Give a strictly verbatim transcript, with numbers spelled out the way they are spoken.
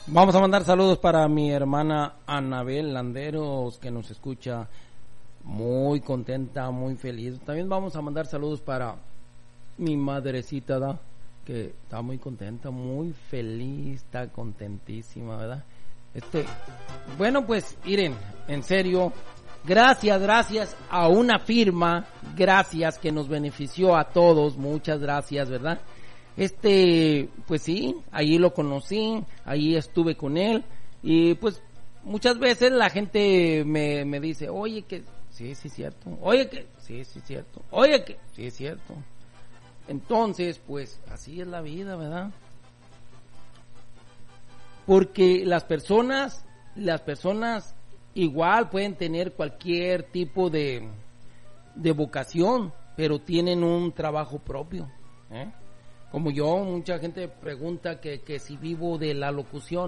Vamos a mandar saludos para mi hermana Anabel Landeros, que nos escucha muy contenta, muy feliz. También vamos a mandar saludos para mi madrecita, ¿da? Que está muy contenta, muy feliz, está contentísima, ¿verdad? Este, bueno, pues, miren, en serio, gracias, gracias a una firma, gracias, que nos benefició a todos, muchas gracias, ¿verdad? Este, pues sí, allí lo conocí, allí estuve con él, y pues muchas veces la gente me, me dice, oye, que sí, sí, cierto, oye, que sí, sí, cierto, oye, que sí, es cierto. Entonces, pues así es la vida, ¿verdad? Porque las personas, las personas igual pueden tener cualquier tipo de, de vocación, pero tienen un trabajo propio, ¿eh? Como yo, mucha gente pregunta que, que si vivo de la locución.